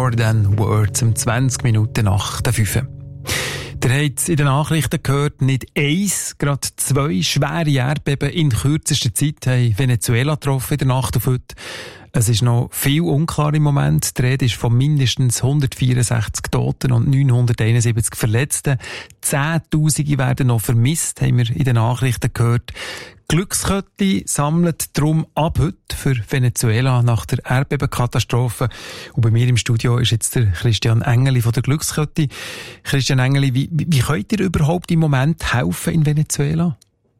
More Than Words, um 20 Minuten nach der 5. Ihr habt in den Nachrichten gehört, nicht eins, gerade 2 schwere Erdbeben in kürzester Zeit haben Venezuela getroffen in der Nacht auf heute. Es ist noch viel unklar im Moment. Die Rede ist von mindestens 164 Toten und 971 Verletzten. Zehntausende werden noch vermisst, haben wir in den Nachrichten gehört. Glückskette sammelt darum ab heute für Venezuela nach der Erdbebenkatastrophe. Und bei mir im Studio ist jetzt der Christian Engeli von der Glückskette. Christian Engeli, wie könnt ihr überhaupt im Moment helfen in Venezuela?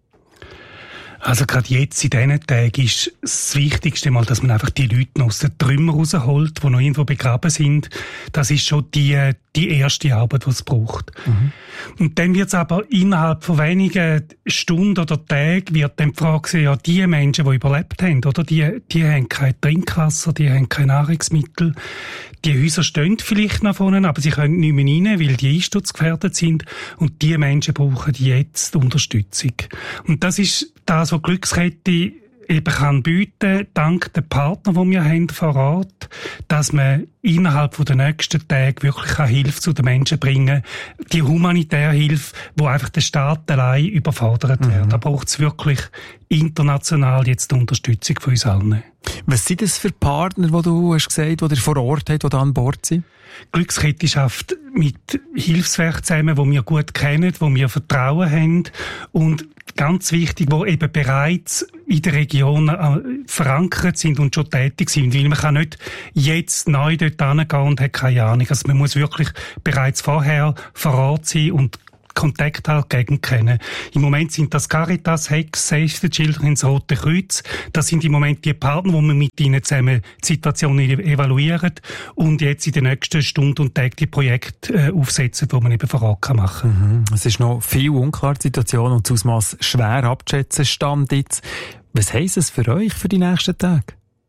Also gerade jetzt in diesen Tagen ist das Wichtigste mal, dass man einfach die Leute noch aus den Trümmern rausholt, die noch irgendwo begraben sind. Das ist schon die erste Arbeit, die es braucht. Mhm. Und dann wird es aber innerhalb von wenigen Stunden oder Tagen wird dann die Frage sein, ja, die Menschen, die überlebt haben, oder die haben kein Trinkwasser, die haben kein Nahrungsmittel. Die Häuser stehen vielleicht noch vorne, aber sie können nicht mehr rein, weil die einsturzgefährdet sind. Und die Menschen brauchen jetzt Unterstützung. Und das ist das, was Glückskette eben kann bieten, dank der Partner, die wir haben vor Ort, dass man innerhalb der nächsten Tage wirklich Hilfe zu den Menschen bringen kann. Die humanitäre Hilfe, wo einfach der Staat allein überfordert wird. Da braucht es wirklich international jetzt die Unterstützung von uns allen. Was sind das für Partner, die du hast gesagt, die ihr vor Ort habt, die da an Bord sind? Glückskette schafft mit Hilfswerken zusammen, die wir gut kennen, wo wir Vertrauen haben und ganz wichtig, die eben bereits in der Region verankert sind und schon tätig sind. Weil man kann nicht jetzt neu dort hingehen und hat keine Ahnung. Also man muss wirklich bereits vorher vor Ort sein und Kontakt halt gegen kennen. Im Moment sind das Caritas, Hex, Save the Children, das Rote Kreuz. Das sind im Moment die Partner, wo wir mit ihnen zusammen die Situation evaluieren und jetzt in den nächsten Stunden und Tagen die Projekte aufsetzen, die man eben vor Ort machen kann. Es ist noch viel unklar, die Situation, und das Ausmaß schwer abzuschätzen, Stand jetzt. Was heisst es für euch für die nächsten Tage?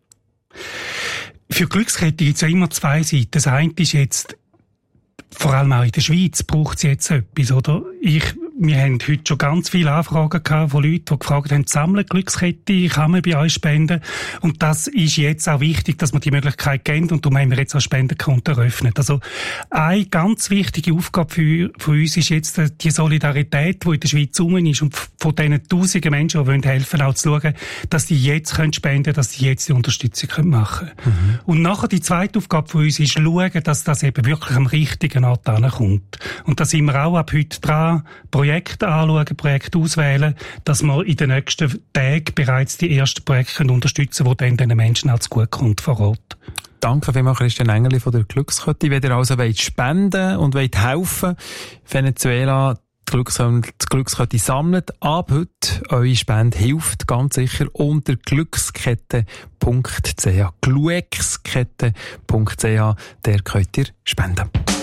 Für Glückskette gibt es ja immer 2 Seiten. Das eine ist jetzt, vor allem auch in der Schweiz braucht es jetzt etwas, oder? Wir haben heute schon ganz viele Anfragen gehabt von Leuten, die gefragt haben, sammeln Glückskette, kann man bei euch spenden? Und das ist jetzt auch wichtig, dass man die Möglichkeit kennt, und darum haben wir jetzt auch Spendenkonten eröffnet. Also, eine ganz wichtige Aufgabe für uns ist jetzt die Solidarität, die in der Schweiz rum ist, und von diesen tausenden Menschen, die helfen wollen, auch zu schauen, dass die jetzt spenden können, dass die jetzt die Unterstützung machen können. Und nachher die zweite Aufgabe von uns ist, schauen, dass das eben wirklich am richtigen Ort ankommt. Und da sind wir auch ab heute dran, Projekte anschauen, Projekte auswählen, dass wir in den nächsten Tagen bereits die ersten Projekte unterstützen können, die dann den Menschen auch gut kommt vor Ort. Danke vielmals, Christian Engeli von der Glückskette. Wenn ihr also spenden und helfen, Venezuela, die Glückskette sammelt ab heute. Eure Spende hilft ganz sicher unter glückskette.ch. Glückskette.ch, der könnt ihr spenden.